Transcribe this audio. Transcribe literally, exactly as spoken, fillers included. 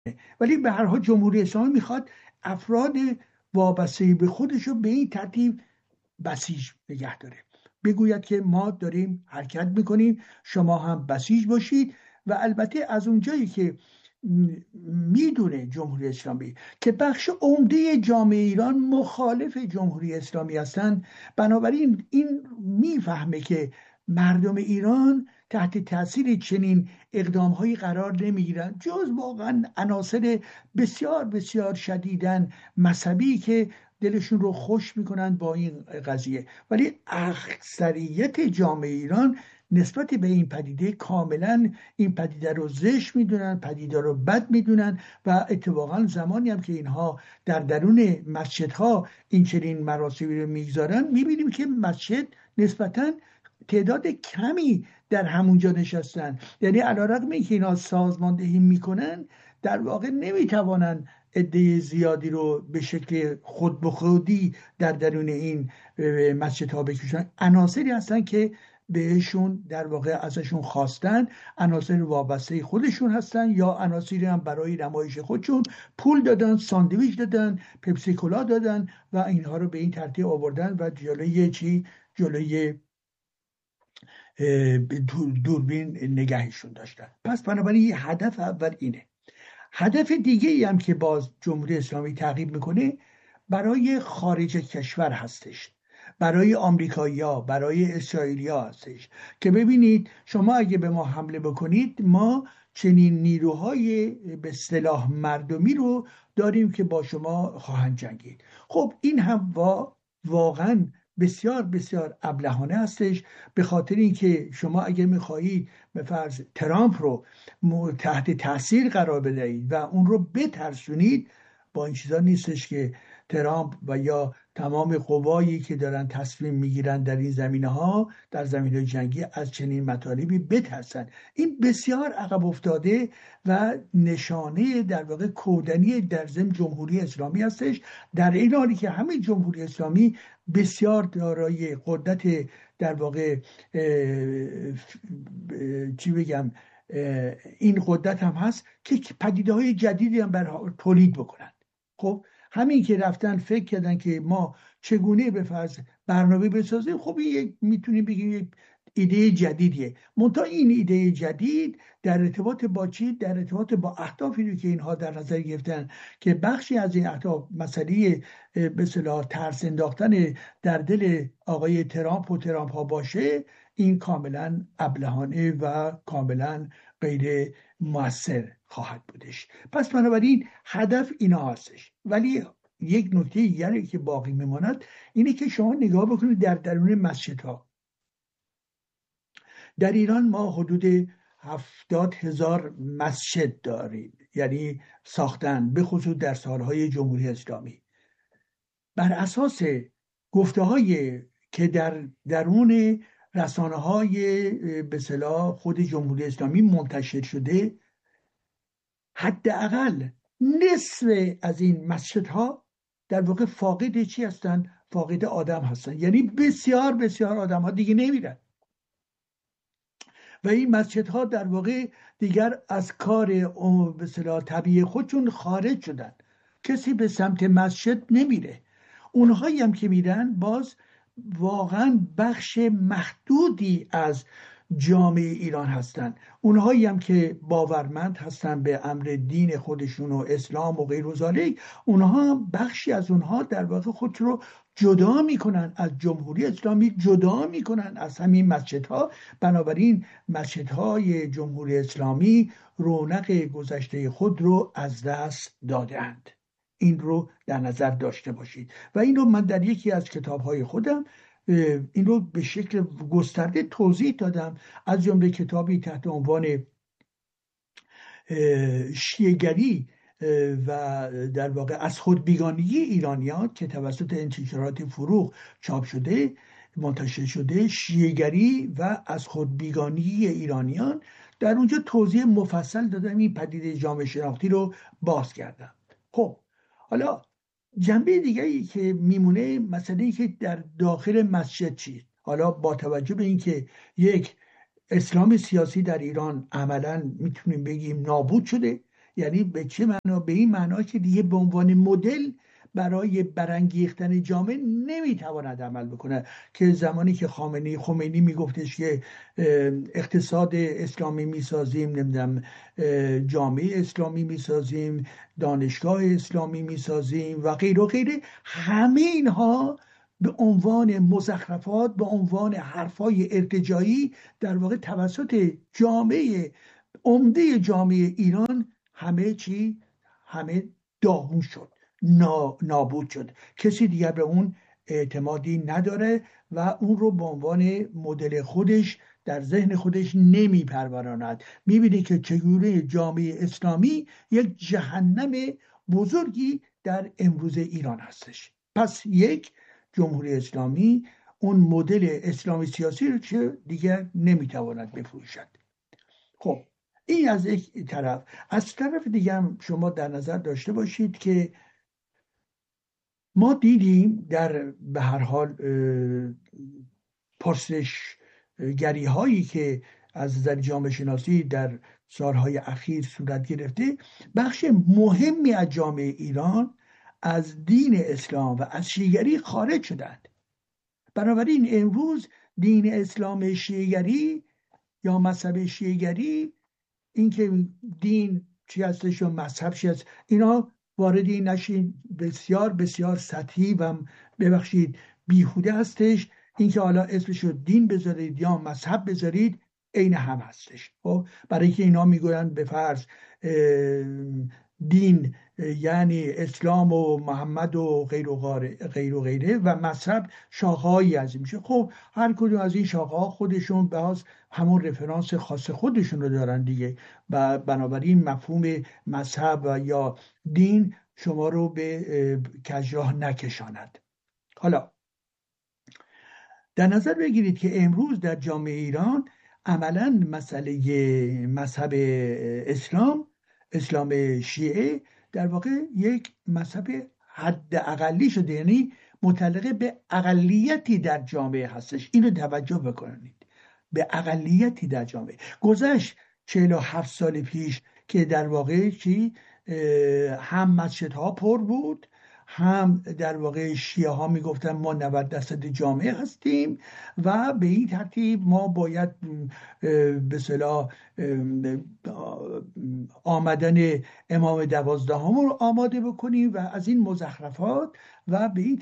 ولی به هر حال جمهوری اسلامی میخواد افراد وابسته به خودش رو به این ترتیب بسیج نگه داره، بگوید که ما داریم حرکت میکنیم، شما هم بسیج باشید. و البته از اونجایی که میدونه جمهوری اسلامی که بخش عمده جامعه ایران مخالف جمهوری اسلامی هستند، بنابراین این میفهمه که مردم ایران تحت تاثیر چنین اقدام هایی قرار نمیگیرن، جز واقعا عناصر بسیار بسیار شدیداً مذهبی که دلشون رو خوش میکنن با این قضیه. ولی اکثریت جامعه ایران نسبت به این پدیده کاملا این پدیده رو زشت میدونن، پدیده رو بد میدونن. و اتفاقا زمانی هم که اینها در درون مسجدها این چنین مراسمی رو میگذارن، میبینیم که مسجد نسبتا تعداد کمی در همونجا نشستن. یعنی علیرغم اینکه اینا سازماندهی میکنن، در واقع نمیتوانن عده زیادی رو به شکل خود به خودی در درون این مسجدها بکشن. عناصری هستن که بهشون در واقع ازشون خواستن، عناصر وابسته خودشون هستن، یا عناصری هم برای نمایش خودشون پول دادن، ساندویچ دادن، پپسی کولا دادن و اینها رو به این ترتیب آوردن و جلوی چی جلوی دوربین نگهشون داشتن. پس بنابراین هدف اول اینه. هدف دیگه ای هم که باز جمهوری اسلامی تعقیب میکنه برای خارج کشور هستش، برای آمریکایی‌ها، برای اسرائیلی‌ها هستش که ببینید شما اگه به ما حمله بکنید، ما چنین نیروهای به اصطلاح مردمی رو داریم که با شما خواهند جنگید. خب این هم وا واقعا بسیار بسیار ابلهانه هستش، به خاطر اینکه شما اگه میخواهید به فرض ترامپ رو تحت تاثیر قرار بدهید و اون رو بترسونید، با این چیزا نیستش که ترامپ و یا تمام قوایی که دارن تصمیم میگیرن در این زمینه ها، در زمینه جنگی، از چنین مطالبی بترسن. این بسیار عقب افتاده و نشانه در واقع کودنی در ضمن جمهوری اسلامی هستش، در این حالی که همین جمهوری اسلامی بسیار دارای قدرت در واقع چی بگم این قدرت هم هست که پدیده های جدیدی هم بر تولید بکنن. خب همین که رفتن فکر کردن که ما چگونه به فرض برنامه بسازیم، خب این میتونیم بگیم ایده جدیدیه. منتها این ایده جدید در ارتباط با چی؟ در ارتباط با اهدافی که اینها در نظر گرفتن که بخشی از این اهداف مسئله به اصطلاح ترس انداختن در دل آقای ترامپ و ترامپ ها باشه، این کاملا ابلهانه و کاملا غیر مؤثر خواهد بودش. پس بنابراین هدف اینا هستش. ولی یک نکته دیگری که باقی میماند اینه که شما نگاه بکنید در درون مسجدها. در ایران ما حدود هفتاد هزار مسجد داریم، یعنی ساختن، به خصوص در سالهای جمهوری اسلامی. بر اساس گفته های که در درون رسانه های به اصطلاح خود جمهوری اسلامی منتشر شده، حداقل نصف از این مسجدها در واقع فاقد چی هستن؟ فاقد آدم هستن. یعنی بسیار بسیار آدم ها دیگه نمیرن و این مسجدها در واقع دیگر از کار به اصطلاح طبیعی خودشون خارج شدن. کسی به سمت مسجد نمیره. اونهایی هم که میرن باز واقعا بخش محدودی از جامعه ایران هستند. اونهایی هم که باورمند هستن به امر دین خودشون و اسلام و غیر ذالک، اونها بخشی از اونها در واقع خود رو جدا میکنن از جمهوری اسلامی، جدا میکنن از همین مسجدها. بنابراین مسجدهای جمهوری اسلامی رونق گذشته خود رو از دست دادند. این رو در نظر داشته باشید و این رو من در یکی از کتابهای خودم این رو به شکل گسترده توضیح دادم، از جمله کتابی تحت عنوان شیعه‌گری و در واقع از خود بیگانگی ایرانیان که توسط انتشارات فروغ چاپ شده، منتشر شده، شیعه‌گری و از خود بیگانگی ایرانیان. در اونجا توضیح مفصل دادم، این پدیده جامعه شناختی رو باز کردم. خب حالا جنبه دیگری که میمونه مسئله ای که در داخل مسجد چیست. حالا با توجه به اینکه یک اسلام سیاسی در ایران عملا میتونیم بگیم نابود شده، یعنی به چه معنا؟ به این معنا که دیگه به عنوان مدل برای برانگیختن جامعه نمیتواند عمل بکنه. که زمانی که خامنه‌ای خمینی میگفتش که اقتصاد اسلامی میسازیم، نمیدونم جامعه اسلامی میسازیم، دانشگاه اسلامی میسازیم و غیره و غیره، همه اینها به عنوان مزخرفات، به عنوان حرفای ارتجاعی در واقع توسط جامعه عمده جامعه ایران همه چی همه داغون شد، نا، نابود شد. کسی دیگر به اون اعتمادی نداره و اون رو به عنوان مدل خودش در ذهن خودش نمیپروراند. میبینی که چگونه جامعه اسلامی یک جهنم بزرگی در امروز ایران هستش. پس یک، جمهوری اسلامی اون مدل اسلامی سیاسی رو چه دیگر نمیتواند بفروشد. خب این از یک طرف. از طرف دیگه هم شما در نظر داشته باشید که ما دیدیم در به هر حال پرسش گری هایی که از نظر جامعه شناسی در سالهای اخیر صورت گرفته، بخش مهمی از جامعه ایران از دین اسلام و از شیعه‌گری خارج شدند. بنابراین امروز دین اسلام شیعه‌گری یا مذهب شیعه‌گری، اینکه دین چی هستش و مذهب چی هست، اینا واردی نشین، بسیار بسیار سطحی و ببخشید بیهوده هستش. اینکه حالا اسمشو دین بذارید یا مذهب بذارید عین هم هستش. خب برای که اینا میگوین به فرض دین یعنی اسلام و محمد و غیر و غیر و غیره و مذهب شاخه‌ای از این میشه. خب هر کدوم از این شاخه‌ها خودشون باز همون رفرانس خاص خودشون رو دارن دیگه و بنابراین مفهوم مذهب و یا دین شما رو به کجراه نکشاند. حالا در نظر بگیرید که امروز در جامعه ایران عملاً مسئله مذهب اسلام، اسلام شیعه، در واقع یک مذهب حد اقلی شده، یعنی متعلق به اقلیتی در جامعه هستش. اینو توجه بکنید، به اقلیتی در جامعه. گذشت چهل و هفت سال پیش که در واقع چی هم مسجدها پر بود، هم در واقع شیعه ها میگفتن ما نود درصد جامعه هستیم و به این ترتیب ما باید به اصطلاح آمدن امام دوازدهم رو آماده بکنیم و از این مزخرفات و به این